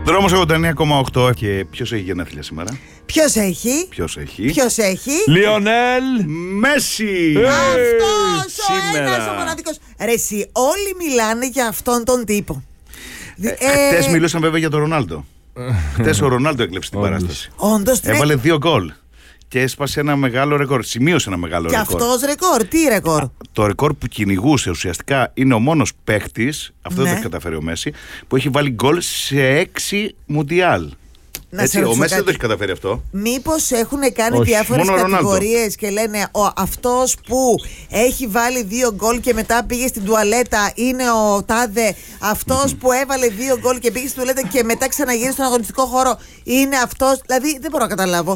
Δρόμος 89,8. Και ποιος έχει γενέθλια σήμερα? Ποιος έχει? Λιονέλ Μέση. Αυτός ο σήμερα. ένας ο μοναδικός. Ρε εσύ, όλοι μιλάνε για αυτόν τον τύπο. Χτες μιλούσαν βέβαια για τον Ρονάλντο. Χτες ο Ρονάλντο έκλεψε την παράσταση. Όντως, Έβαλε 2 γκολ. Και έσπασε ένα μεγάλο ρεκόρ. Σημείωσε ένα μεγάλο και ρεκόρ. Και αυτός ρεκόρ, τι ρεκόρ? Το ρεκόρ που κυνηγούσε ουσιαστικά είναι ο μόνος παίχτης, αυτό δεν το έχει καταφέρει ο Μέση, που έχει βάλει γκολ σε 6 Μουντιάλ. Έτσι, ο Μέση δεν το έχει καταφέρει αυτό. Μήπως έχουν κάνει διάφορες κατηγορίες και λένε αυτός που έχει βάλει 2 γκολ και μετά πήγε στην τουαλέτα είναι ο τάδε. Αυτός που έβαλε 2 γκολ και πήγε στην τουαλέτα και μετά ξαναγίνει στον αγωνιστικό χώρο είναι αυτός. Δηλαδή δεν μπορώ να καταλάβω.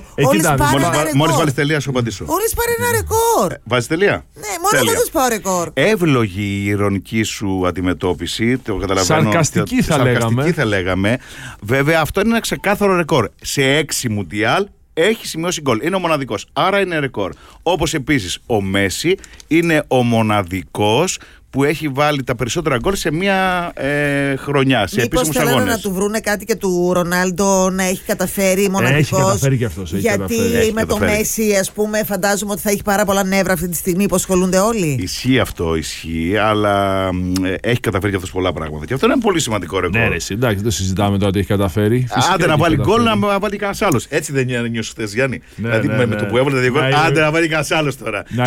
Μόλις βάλεις τελεία, σου απαντήσω. Μόλις πάρει ένα ρεκόρ. Βάζεις τελεία. Ναι, μόνο εγώ τους πάω ρεκόρ. Εύλογη η ειρωνική σου αντιμετώπιση. Το καταλαβαίνω. Σαρκαστική θα λέγαμε. Βέβαια, αυτό είναι ένα ξεκάθαρο ρεκόρ. Σε 6 Μουντιάλ έχει σημειώσει γκολ. Είναι ο μοναδικός. Άρα είναι ρεκόρ. Όπως επίσης ο Μέση είναι ο μοναδικός που έχει βάλει τα περισσότερα γκολ σε μία χρονιά, σε επίσημους αγώνες. Μήπως να του βρούνε κάτι και του Ρονάλντο να έχει καταφέρει μοναδικός? Έχει καταφέρει και αυτός. Γιατί με το Μέση, ας πούμε, φαντάζομαι ότι θα έχει πάρα πολλά νεύρα αυτή τη στιγμή που ασχολούνται όλοι. Ισχύει αυτό, αλλά έχει καταφέρει και αυτός πολλά πράγματα. Και αυτό είναι ένα πολύ σημαντικό ρεκόρ. Ναι, εντάξει, δεν το συζητάμε τώρα ότι έχει καταφέρει. Άντε να βάλει γκολ, να βάλει κανένας άλλος. Έτσι δεν νιώσε χθες, Γιάννη? Δηλαδή με το που έβαλε τα 2 γκολ, άντε να βάλει κανένας άλλος τώρα. Να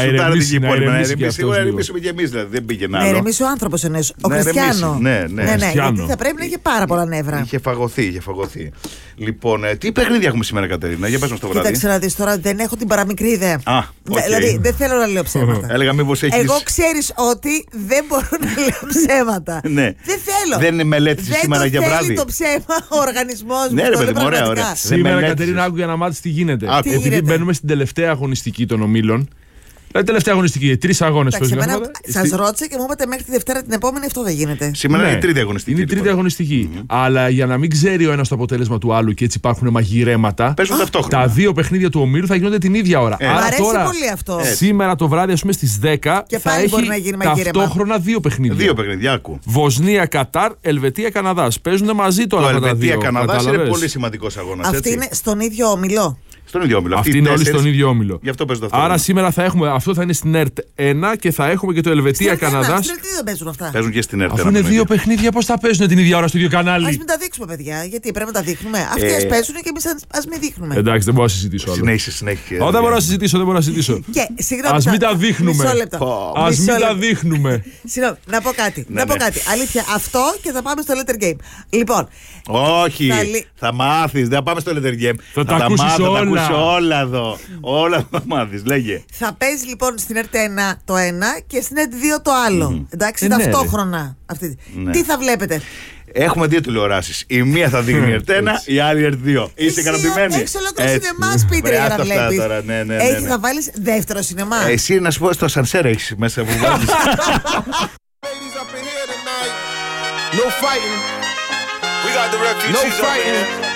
ηρεμήσουμε κι εμείς, δηλαδή δεν πήγε να. Ναι, ηρεμήσει ο άνθρωπος εννοείς. Ο Κριστιάνο. Ναι, γιατί θα πρέπει να έχει πάρα πολλά νεύρα. Είχε φαγωθεί. Λοιπόν, τι παιχνίδια έχουμε σήμερα, Κατερίνα? Για πες μας το βράδυ. Κοίταξε να δεις τώρα, δεν έχω την παραμικρή ιδέα. Δηλαδή δεν θέλω να λέω ψέματα. Έλεγα μήπως έχεις. Εγώ ξέρεις ότι δεν μπορώ να λέω ψέματα. Ναι. Δεν θέλω. Δεν είναι μελέτηση σήμερα για βράδυ. Δεν θέλει το ψέμα ο οργανισμός μου. Ναι, ρε παιδί μου, ωραία. Σήμερα, Κατερίνα, άκουγε να μάθεις τι γίνεται. Επειδή μπαίνουμε στην τελευταία αγωνιστική των ομίλων. Δηλαδή, τελευταία αγωνιστική, 3 αγώνες. Σας ρώτησα και μου είπατε μέχρι τη Δευτέρα την επόμενη, αυτό δεν γίνεται. Σήμερα είναι η τρίτη αγωνιστική. Είναι η τρίτη αγωνιστική. Αλλά για να μην ξέρει ο ένας το αποτέλεσμα του άλλου και έτσι υπάρχουν μαγειρέματα, παίζουν ταυτόχρονα. Τα 2 παιχνίδια του ομίλου θα γίνονται την ίδια ώρα. Μ' αρέσει πολύ αυτό. Σήμερα το βράδυ, ας πούμε στις 10, και θα πάλι μπορεί να έχει γίνει μαγείρεμα. ταυτόχρονα 2 παιχνίδια. 2 παιχνίδια, άκου. Βοσνία, Κατάρ, Ελβετία, Καναδάς. Παίζουν μαζί τώρα αυτά τα 2. Ελβετία, Καναδάς είναι πολύ σημαντικός αγώνας. Αυτή είναι στον ίδιο όμιλο. Στον ίδιο όμιλο. Αυτοί είναι όλοι στον ίδιο όμιλο. Γι' αυτό παίζουν αυτό. Άρα σήμερα θα έχουμε, αυτό θα είναι στην ΕΡΤ 1 και θα έχουμε και το Ελβετία-Καναδάς. Στην ΕΡΤ δεν παίζουν αυτά. Παίζουν και στην ΕΡΤ 1. Αφού είναι 2 παιχνίδια, πώς θα παίζουν την ίδια ώρα στο ίδιο κανάλι? Ας μην τα δείξουμε, παιδιά. Γιατί πρέπει να τα δείχνουμε. Αυτοί ας παίζουν και εμείς ας μην δείχνουμε. Εντάξει, δεν μπορώ να συζητήσω. Συνέχεια. Δεν μπορώ να συζητήσω. Ας μην τα δείχνουμε. Ας μην τα δείχνουμε. Συγγνώμη, να πω κάτι. Αλήθεια, αυτό και θα πάμε στο Letter Game. Λοιπόν. Όχι, θα μάθεις. Δεν πάμε στο Letter Game. Θα τα ακούσεις όλα εδώ. Όλα θα μάθεις, λέγε. Θα παίζει λοιπόν στην ΕΡΤ 1 το ένα και στην ΕΡΤ 2 το άλλο. Εντάξει, ταυτόχρονα. Τι θα βλέπετε? Έχουμε 2 τηλεοράσεις. Η μία θα δείχνει ΕΡΤ 1, η άλλη ΕΡΤ 2. Είσαι ικανοποιημένη? Έχεις ολόκληρο σινεμά σπίτι για να βλέπεις. Ναι. Θα βάλεις δεύτερο σινεμά. Εσύ να σου πω, στο σανσέρ έχεις μέσα που βάζεις. No fighting. We got the refugees. No fighting.